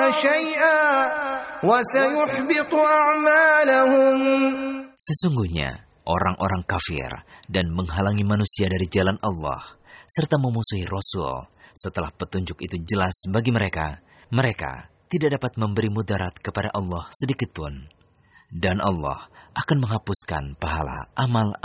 شيئا وسيحبط أعمالهم. Sesungguhnya orang-orang kafir dan menghalangi manusia dari jalan Allah serta memusuhi Rasul setelah petunjuk itu jelas bagi mereka, mereka tidak dapat memberi mudarat kepada Allah sedikit pun. Dan Allah akan menghapuskan pahala amal